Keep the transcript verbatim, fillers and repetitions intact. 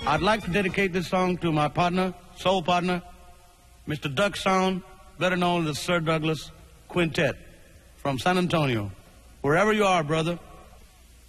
I'd like to dedicate this song to my partner, soul partner, Mister Duck Sound, better known as the Sir Douglas Quintet from San Antonio. Wherever you are, brother,